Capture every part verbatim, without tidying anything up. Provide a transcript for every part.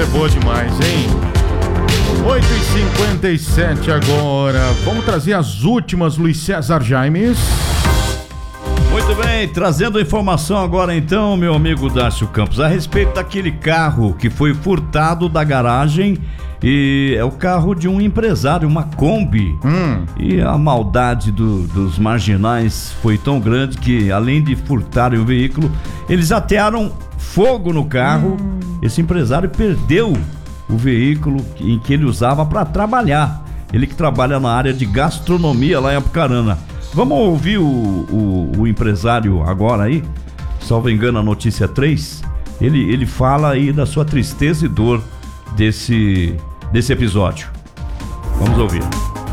Essa é boa demais, hein? oito e cinquenta e sete agora. Vamos trazer as últimas, Luiz César Jaimes. Muito bem, trazendo informação agora então, meu amigo Dácio Campos, a respeito daquele carro que foi furtado da garagem. E é o carro de um empresário, uma Kombi. Hum. E a maldade do, dos marginais foi tão grande que, além de furtarem o veículo, eles atearam fogo no carro. Hum. Esse empresário perdeu o veículo em que ele usava para trabalhar. Ele que trabalha na área de gastronomia lá em Apucarana. Vamos ouvir o, o, o empresário agora aí? Salvo engano, a notícia três. Ele, ele fala aí da sua tristeza e dor desse... desse episódio. Vamos ouvir.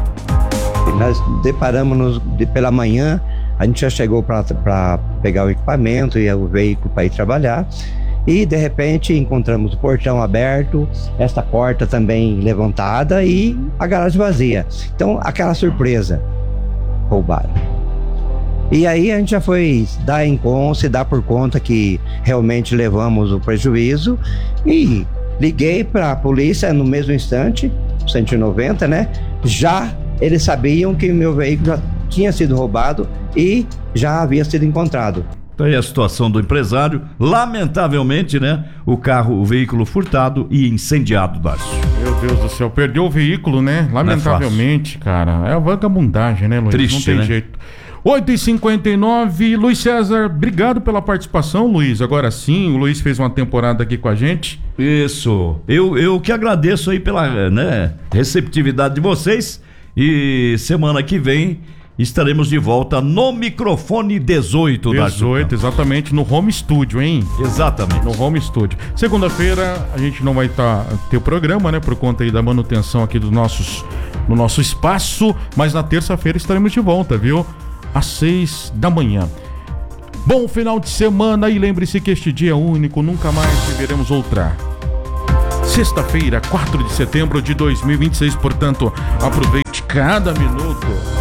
Nós deparamos de, pela manhã, a gente já chegou para pegar o equipamento e o veículo para ir trabalhar, e de repente encontramos o portão aberto, esta porta também levantada e a garagem vazia. Então, aquela surpresa, roubaram. E aí a gente já foi dar em conta, se dar por conta que realmente levamos o prejuízo, e liguei para a polícia no mesmo instante, cento e noventa, né? Já eles sabiam que meu veículo já tinha sido roubado e já havia sido encontrado. Então aí a situação do empresário, lamentavelmente, né? O carro, o veículo furtado e incendiado, Dácio. Meu Deus do céu, perdeu o veículo, né? Lamentavelmente, é cara. É a vagabundagem, né, Luiz? Triste, não tem né? jeito. oito e cinquenta e nove, Luiz César, obrigado pela participação, Luiz. Agora sim, o Luiz fez uma temporada aqui com a gente. Isso, eu, eu que agradeço aí pela, né, receptividade de vocês. E semana que vem estaremos de volta no microfone dezoito. dezoito, exatamente, no home studio, hein? Exatamente. No home studio. Segunda-feira a gente não vai tá, ter o programa, né? Por conta aí da manutenção aqui do nossos, no nosso espaço. Mas na terça-feira estaremos de volta, viu? Às seis da manhã. Bom final de semana e lembre-se que este dia é único, nunca mais viveremos outra. Sexta-feira, quatro de setembro de dois mil e vinte e seis, portanto, aproveite cada minuto.